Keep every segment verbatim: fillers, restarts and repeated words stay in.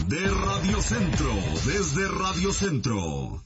de Radio Centro, desde Radio Centro.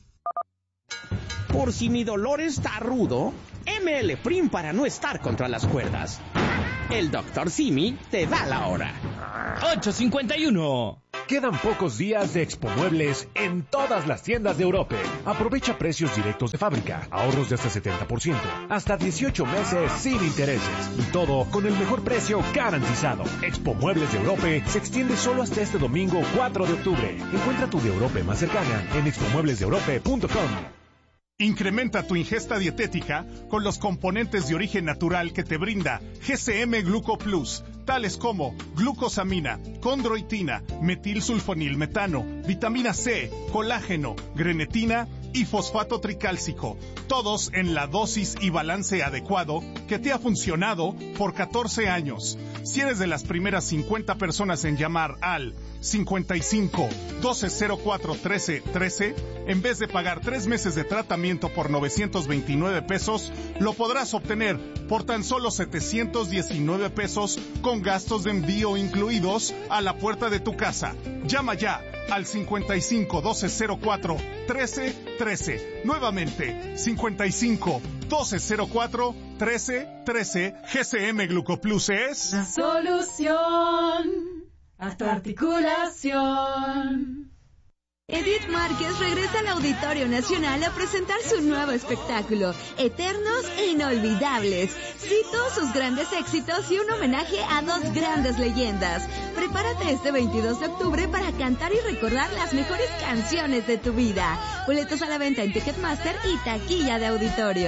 Por si mi dolor está rudo, M L Prim para no estar contra las cuerdas. El doctor Simi te da la hora. ocho cincuenta y uno. Quedan pocos días de Expo Muebles en todas las tiendas de Europe. Aprovecha precios directos de fábrica, ahorros de hasta setenta por ciento, hasta dieciocho meses sin intereses y todo con el mejor precio garantizado. Expo Muebles de Europe se extiende solo hasta este domingo cuatro de octubre. Encuentra tu de Europe más cercana en expo muebles de europe punto com. Incrementa tu ingesta dietética con los componentes de origen natural que te brinda G C M Gluco Plus, tales como glucosamina, condroitina, metilsulfonilmetano, vitamina C, colágeno, grenetina y fosfato tricálcico, todos en la dosis y balance adecuado que te ha funcionado por catorce años. Si eres de las primeras cincuenta personas en llamar al cincuenta y cinco, doce cero cuatro, trece, trece, en vez de pagar tres meses de tratamiento por novecientos veintinueve pesos, lo podrás obtener por tan solo setecientos diecinueve pesos con gastos de envío incluidos a la puerta de tu casa. Llama ya al cincuenta y cinco, doce cero cuatro, trece, trece. Nuevamente, cincuenta y cinco, doce cero cuatro, trece, trece. G C M Glucoplus es la solución a tu articulación. Edith Márquez regresa al Auditorio Nacional a presentar su nuevo espectáculo, Eternos e Inolvidables. Cito sus grandes éxitos y un homenaje a dos grandes leyendas. Prepárate este veintidós de octubre para cantar y recordar las mejores canciones de tu vida. Boletos a la venta en Ticketmaster y taquilla de auditorio.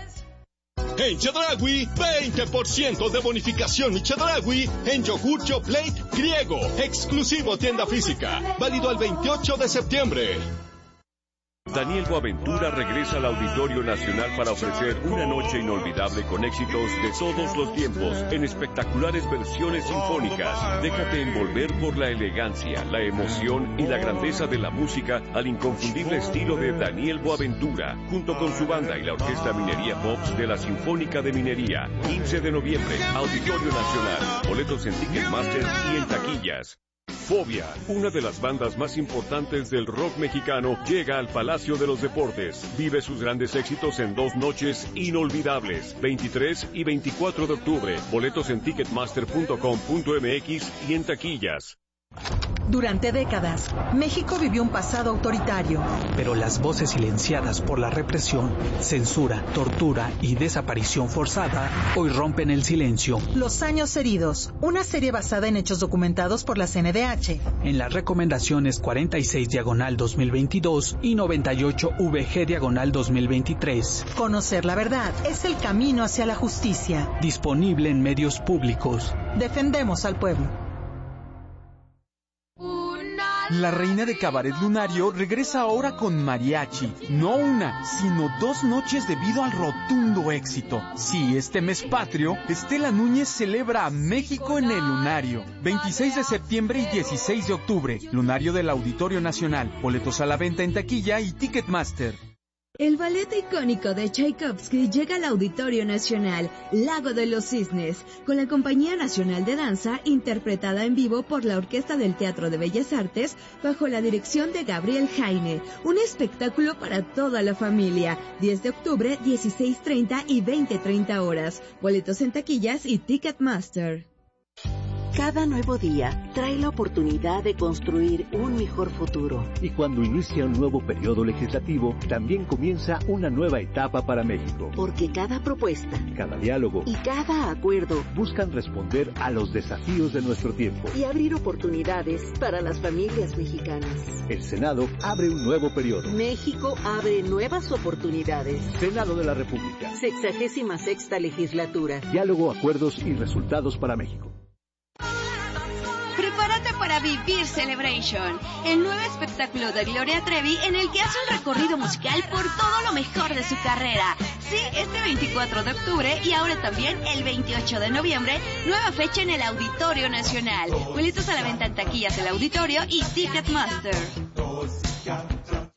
En Chedraui, veinte por ciento de bonificación y Chedraui en yogur Choplate griego, exclusivo tienda física, válido al veintiocho de septiembre. Daniel Boaventura regresa al Auditorio Nacional para ofrecer una noche inolvidable con éxitos de todos los tiempos en espectaculares versiones sinfónicas. Déjate envolver por la elegancia, la emoción y la grandeza de la música al inconfundible estilo de Daniel Boaventura, junto con su banda y la Orquesta Minería Pops de la Sinfónica de Minería. quince de noviembre, Auditorio Nacional. Boletos en Ticketmaster y en taquillas. Fobia, una de las bandas más importantes del rock mexicano, llega al Palacio de los Deportes. Vive sus grandes éxitos en dos noches inolvidables, veintitrés y veinticuatro de octubre. Boletos en ticketmaster punto com punto m x y en taquillas. Durante décadas, México vivió un pasado autoritario. Pero las voces silenciadas por la represión, censura, tortura y desaparición forzada hoy rompen el silencio. Los años heridos, una serie basada en hechos documentados por la C N D H. En las recomendaciones cuarenta y seis diagonal dos mil veintidós y noventa y ocho V G diagonal dos mil veintitrés. Conocer la verdad es el camino hacia la justicia. Disponible en medios públicos. Defendemos al pueblo. La reina de Cabaret Lunario regresa ahora con mariachi. No una, sino dos noches debido al rotundo éxito. Sí, este mes patrio, Estela Núñez celebra a México en el Lunario. veintiséis de septiembre y dieciséis de octubre. Lunario del Auditorio Nacional. Boletos a la venta en taquilla y Ticketmaster. El ballet icónico de Tchaikovsky llega al Auditorio Nacional, Lago de los Cisnes, con la Compañía Nacional de Danza, interpretada en vivo por la Orquesta del Teatro de Bellas Artes, bajo la dirección de Gabriel Jaine. Un espectáculo para toda la familia. diez de octubre, dieciséis treinta y veinte treinta horas. Boletos en taquillas y Ticketmaster. Cada nuevo día trae la oportunidad de construir un mejor futuro. Y cuando inicia un nuevo periodo legislativo, también comienza una nueva etapa para México. Porque cada propuesta, cada diálogo y cada acuerdo buscan responder a los desafíos de nuestro tiempo y abrir oportunidades para las familias mexicanas. El Senado abre un nuevo periodo. México abre nuevas oportunidades. Senado de la República. Sexagésima sexta legislatura. Diálogo, acuerdos y resultados para México. Prepárate para vivir Celebration, el nuevo espectáculo de Gloria Trevi en el que hace un recorrido musical por todo lo mejor de su carrera. Sí, este veinticuatro de octubre y ahora también el veintiocho de noviembre, nueva fecha en el Auditorio Nacional. Boletos a la venta en taquillas del Auditorio y Ticketmaster.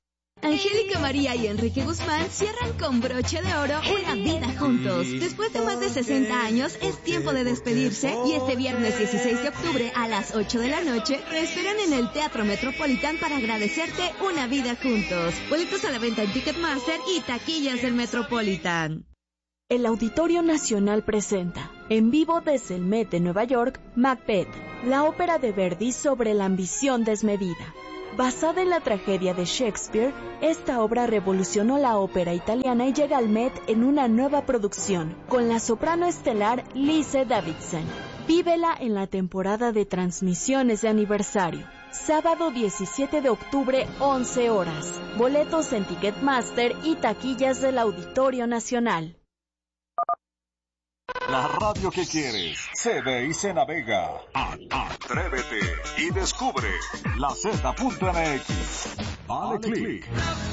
Angélica María y Enrique Guzmán cierran con broche de oro una vida juntos. Después de más de sesenta años, es tiempo de despedirse y este viernes dieciséis de octubre a las ocho de la noche te esperan en el Teatro Metropolitan para agradecerte una vida juntos. Boletos a la venta en Ticketmaster y taquillas del Metropolitan. El Auditorio Nacional presenta, en vivo desde el Met de Nueva York, Macbeth, la ópera de Verdi sobre la ambición desmedida. Basada en la tragedia de Shakespeare, esta obra revolucionó la ópera italiana y llega al Met en una nueva producción, con la soprano estelar Lise Davidson. Vívela en la temporada de transmisiones de aniversario. Sábado diecisiete de octubre, once horas. Boletos en Ticketmaster y taquillas del Auditorio Nacional. La radio que quieres se ve y se navega. Atrévete y descubre la Z punto M X. Dale click.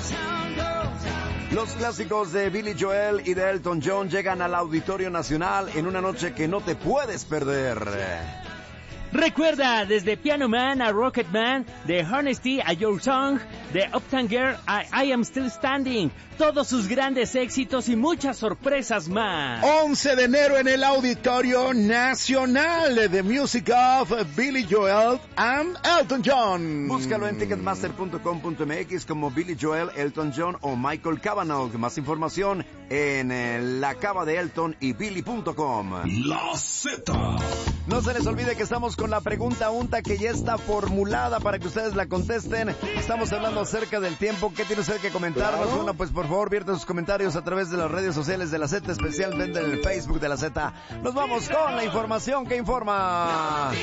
Los clásicos de Billy Joel y de Elton John llegan al Auditorio Nacional en una noche que no te puedes perder. Recuerda, desde Piano Man a Rocket Man, de Honesty a Your Song, de Uptown Girl a I Am Still Standing, todos sus grandes éxitos y muchas sorpresas más. once de enero en el Auditorio Nacional, The Music of Billy Joel and Elton John. Búscalo en ticketmaster punto com punto m x como Billy Joel, Elton John o Michael Cavanaugh. Más información en eh, la cava de Elton y Billy punto com. La Z. No se les olvide que estamos con la pregunta unta que ya está formulada para que ustedes la contesten. Estamos hablando acerca del tiempo. ¿Qué tiene usted que comentarnos? Claro. Bueno, pues por favor, vierten sus comentarios a través de las redes sociales de la Z, especialmente en el Facebook de la Z. Nos vamos con la información que informa.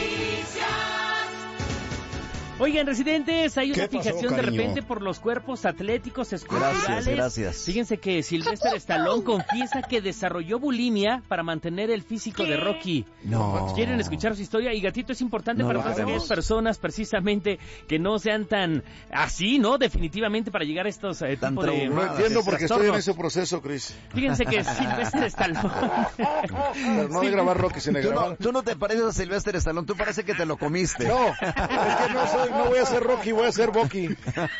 Oigan, residentes, hay una ¿Qué pasó, fijación de cariño? repente por los cuerpos atléticos esculturales. Gracias, gracias. Fíjense que Sylvester Stallone confiesa que desarrolló bulimia para mantener el físico de Rocky. No. ¿Quieren escuchar su historia? Y Gatito, es importante No para lo todas sabemos. aquellas personas precisamente que no sean tan así, ¿no? Definitivamente para llegar a estos eh, Tan tipo de... No traumadas. entiendo por qué estoy en trastornos. ese proceso, Chris. Fíjense que Sylvester Stallone... Pero no de grabar Rocky, sino de Tú no, grabar... tú no te pareces a Sylvester Stallone, tú parece que te lo comiste. No, es que no, soy, no voy a ser Rocky, voy a ser Bucky.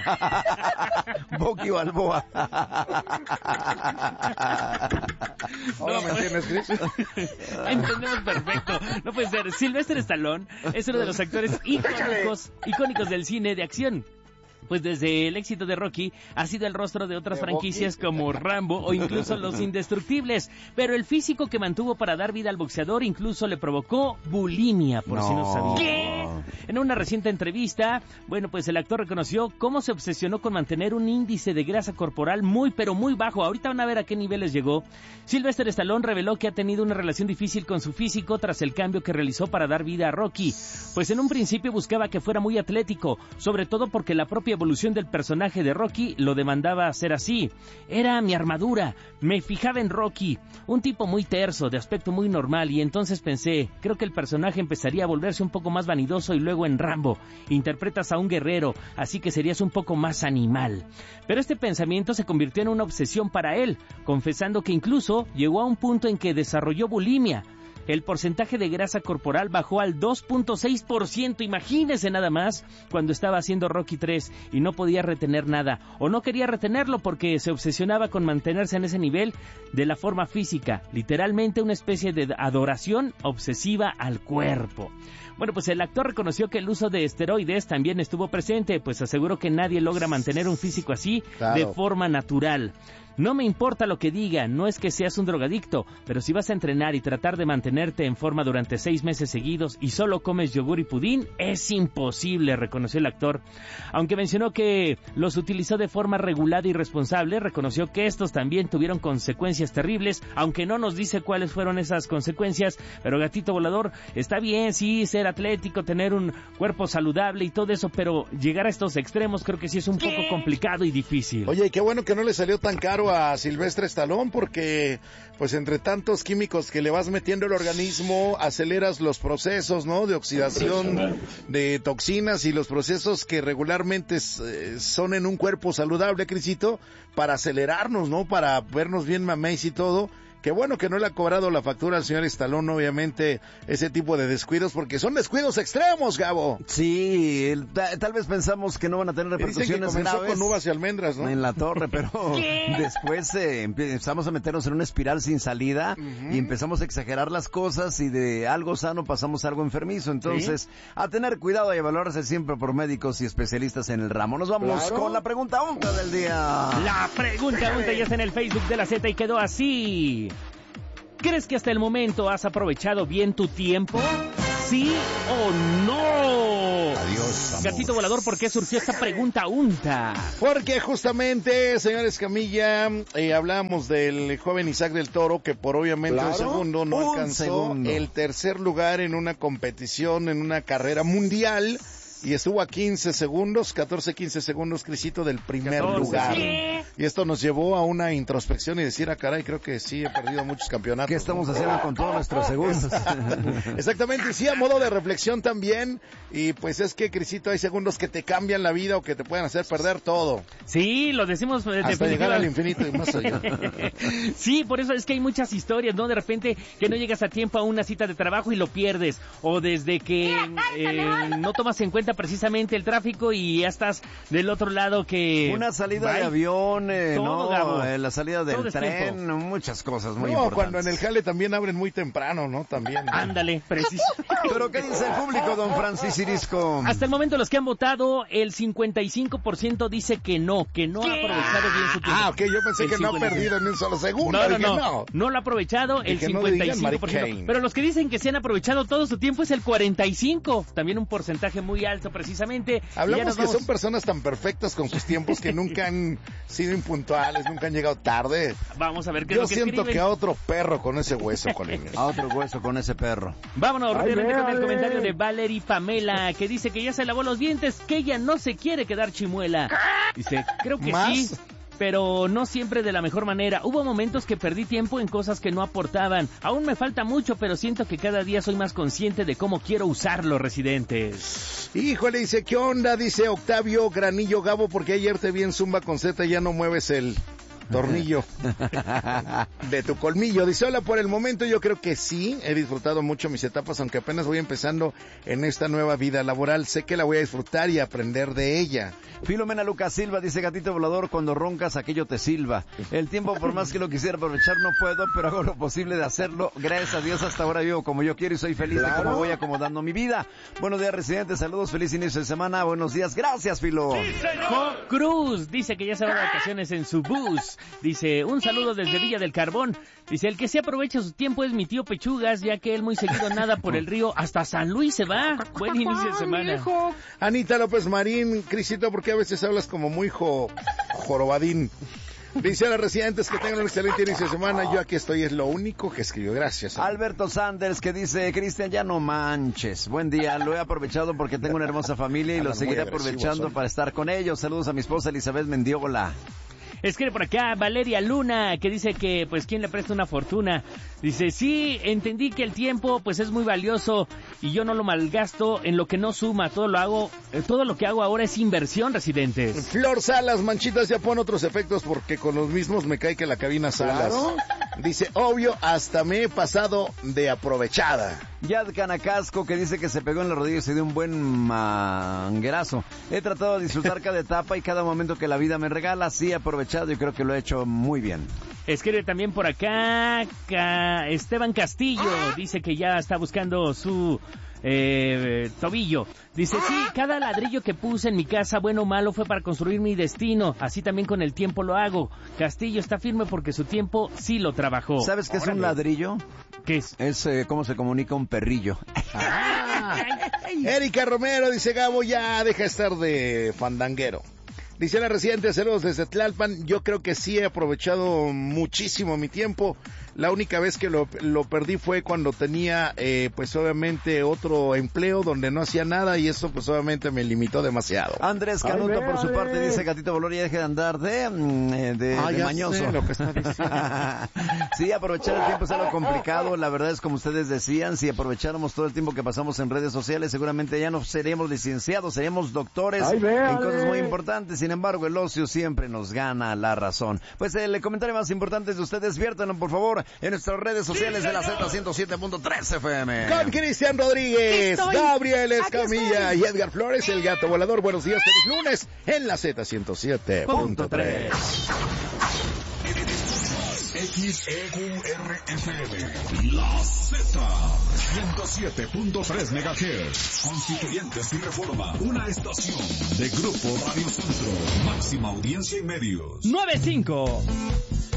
Bucky Balboa. ¿Ahora me entiendes, Chris? Entendemos perfecto. No puede ser. Sylvester Stallone es uno de los actores icónicos, icónicos del cine de acción. Pues desde el éxito de Rocky ha sido el rostro de otras ¿De franquicias Rocky? como Rambo o incluso Los Indestructibles. Pero el físico que mantuvo para dar vida al boxeador incluso le provocó bulimia, por si no sabía. ¿Qué? En una reciente entrevista, bueno, pues el actor reconoció cómo se obsesionó con mantener un índice de grasa corporal muy, pero muy bajo. Ahorita van a ver a qué niveles llegó. Sylvester Stallone reveló que ha tenido una relación difícil con su físico tras el cambio que realizó para dar vida a Rocky. Pues en un principio buscaba que fuera muy atlético, sobre todo porque la propia evolución del personaje de Rocky lo demandaba ser así. Era mi armadura, me fijaba en Rocky, un tipo muy terso, de aspecto muy normal, y entonces pensé, creo que el personaje empezaría a volverse un poco más vanidoso y luego en Rambo interpretas a un guerrero, así que serías un poco más animal. Pero este pensamiento se convirtió en una obsesión para él, confesando que incluso llegó a un punto en que desarrolló bulimia. El porcentaje de grasa corporal bajó al dos punto seis por ciento, imagínese nada más, cuando estaba haciendo Rocky tres y no podía retener nada, o no quería retenerlo porque se obsesionaba con mantenerse en ese nivel de la forma física, literalmente una especie de adoración obsesiva al cuerpo. Bueno, pues el actor reconoció que el uso de esteroides también estuvo presente, pues aseguró que nadie logra mantener un físico así Claro. de forma natural. No me importa lo que digan, no es que seas un drogadicto, pero si vas a entrenar y tratar de mantenerte en forma durante seis meses seguidos y solo comes yogur y pudín, es imposible, reconoció el actor. Aunque mencionó que los utilizó de forma regulada y responsable, reconoció que estos también tuvieron consecuencias terribles, aunque no nos dice cuáles fueron esas consecuencias, pero Gatito Volador, está bien, sí, ser atlético, tener un cuerpo saludable y todo eso, pero llegar a estos extremos creo que sí es un poco complicado y difícil. Oye, y qué bueno que no le salió tan caro a Sylvester Stallone, porque pues entre tantos químicos que le vas metiendo al organismo, aceleras los procesos, ¿no? De oxidación de toxinas y los procesos que regularmente eh, son en un cuerpo saludable, Crisito, para acelerarnos, ¿no? Para vernos bien mameis y todo. que bueno que no le ha cobrado la factura al señor Stallone, obviamente, ese tipo de descuidos, porque son descuidos extremos, Gabo. Sí, el, tal vez pensamos que no van a tener repercusiones que graves con uvas y almendras, ¿no? En la torre, pero después eh, empezamos a meternos en una espiral sin salida uh-huh. y empezamos a exagerar las cosas y de algo sano pasamos a algo enfermizo. Entonces, ¿sí? a tener cuidado y a evaluarse siempre por médicos y especialistas en el ramo. Nos vamos claro. con la pregunta unta del día. La pregunta unta ya está en el Facebook de la Z y quedó así. ¿Crees que hasta el momento has aprovechado bien tu tiempo? ¿Sí o no? Adiós, amor. Gatito volador, ¿por qué surgió esta pregunta unta? Porque justamente, señores Camilla, eh, hablamos del joven Isaac del Toro, que por obviamente claro. un segundo no un alcanzó segundo. el tercer lugar en una competición, en una carrera mundial. Y estuvo a quince segundos, catorce, quince segundos, Crisito, del primer catorce, lugar. ¿Qué? Y esto nos llevó a una introspección y decir, ah, caray, creo que sí he perdido muchos campeonatos. ¿Qué estamos ¿no? haciendo con todos nuestros segundos? Exactamente, y sí, a modo de reflexión también. Y pues es que, Crisito, hay segundos que te cambian la vida o que te pueden hacer perder todo. Sí, lo decimos. De Hasta llegar al infinito y más allá. Sí, por eso es que hay muchas historias, ¿no? De repente que no llegas a tiempo a una cita de trabajo y lo pierdes. O desde que eh, no tomas en cuenta precisamente el tráfico y ya estás del otro lado que... Una salida Bye. de avión, eh, Todo, ¿no? Eh, la salida del Todo tren, muchas cosas muy no, importantes. Cuando en el jale también abren muy temprano, ¿no? También. ¿no? Ándale, preciso. ¿Pero qué dice el público, don Francis Irisco? Hasta el momento los que han votado, el cincuenta y cinco por ciento dice que no, que no ¿Qué? ha aprovechado bien su tiempo. Ah, ok, yo pensé el que no ha perdido ni un solo segundo. No, no, no, no. No lo ha aprovechado el cincuenta y cinco por ciento. No pero los que dicen que se han aprovechado todo su tiempo es el cuarenta y cinco por ciento. También un porcentaje muy alto precisamente. Hablamos que vamos... son personas tan perfectas con sus tiempos que nunca han sido impuntuales, nunca han llegado tarde. Vamos a ver qué Yo es lo que siento escriben. que a otro perro con ese hueso, Colín. A otro hueso con ese perro. Vámonos rápidamente con el comentario de Valerie Pamela, que dice que ya se lavó los dientes, que ella no se quiere quedar chimuela. Dice, creo que ¿Más? sí, pero no siempre de la mejor manera. Hubo momentos que perdí tiempo en cosas que no aportaban. Aún me falta mucho, pero siento que cada día soy más consciente de cómo quiero usarlo, residentes. Híjole, dice, ¿qué onda? Dice Octavio Granillo Gabo, porque ayer te vi en Zumba con Z y ya no mueves el tornillo de tu colmillo. Dice, hola, por el momento yo creo que sí, he disfrutado mucho mis etapas, aunque apenas voy empezando en esta nueva vida laboral. Sé que la voy a disfrutar y aprender de ella. Filomena Lucas Silva dice, gatito volador, cuando roncas aquello te silba. El tiempo, por más que lo quisiera aprovechar, no puedo, pero hago lo posible de hacerlo. Gracias a Dios hasta ahora vivo como yo quiero y soy feliz ¿Claro? de cómo voy acomodando mi vida. Buenos días, residentes, saludos, feliz inicio de semana, buenos días, gracias, Filo. Sí, Jo Cruz dice que ya se va de vacaciones en su bus. Dice, un saludo desde Villa del Carbón. Dice, el que se aprovecha su tiempo es mi tío Pechugas, ya que él muy seguido nada por el río, hasta San Luis se va. Buen inicio de semana. Anita López Marín, Crisito, ¿por qué a veces hablas como muy jo jorobadín? Dice a los residentes que tengan un excelente inicio de semana. Yo aquí estoy, es lo único que escribió. Gracias. Amigo. Alberto Sanders, que dice, Cristian, ya no manches. Buen día, lo he aprovechado porque tengo una hermosa familia y lo seguiré aprovechando para estar con ellos. Saludos a mi esposa Elizabeth Mendiola. Escribe por acá Valeria Luna, que dice que, pues, ¿quién le presta una fortuna? Dice, sí, entendí que el tiempo, pues, es muy valioso y yo no lo malgasto en lo que no suma. Todo lo hago, eh, todo lo que hago ahora es inversión, residentes. Flor Salas, manchitas, ya pon otros efectos porque con los mismos me cae que la cabina Salas. ¿Claro? Dice, obvio, hasta me he pasado de aprovechada. Yad Canacasco, que dice que se pegó en la rodilla y se dio un buen manguerazo. He tratado de disfrutar cada etapa y cada momento que la vida me regala. Sí, aprovechado y creo que lo he hecho muy bien. Escribe también por acá Ca... Esteban Castillo, dice que ya está buscando su eh, tobillo. Dice, sí, cada ladrillo que puse en mi casa, bueno o malo, fue para construir mi destino. Así también con el tiempo lo hago. Castillo está firme porque su tiempo sí lo trabajó. ¿Sabes qué es un ladrillo? ¿Qué es? Es eh, cómo se comunica un perrillo. Ah. Erika Romero dice, Gabo, ya deja de estar de fandanguero. Dice la residente, saludos desde Tlalpan. Yo creo que sí he aprovechado muchísimo mi tiempo. La única vez que lo, lo perdí fue cuando tenía, eh, pues obviamente, otro empleo donde no hacía nada y eso pues obviamente me limitó demasiado. Andrés Canuto, por su parte, dice, gatito Valor, ya deje de andar de, de, ah, de mañoso. Lo que está diciendo. Sí, aprovechar el tiempo es algo complicado. La verdad es como ustedes decían, si aprovecháramos todo el tiempo que pasamos en redes sociales, seguramente ya no seríamos licenciados, seríamos doctores Ay, en cosas muy importantes. Sin embargo, el ocio siempre nos gana la razón. Pues el comentario más importante de ustedes, viértanlo, por favor, en nuestras redes sociales de la Z ciento siete punto tres F M. Con Cristian Rodríguez, Gabriel Escamilla y Edgar Flores, el gato volador. Buenos días, feliz lunes en la Z ciento siete punto tres. X E U R F M, la Z, ciento siete punto tres megahertz. Constituyentes y Reforma, una estación de Grupo Radio Centro, máxima audiencia y medios. nueve cinco.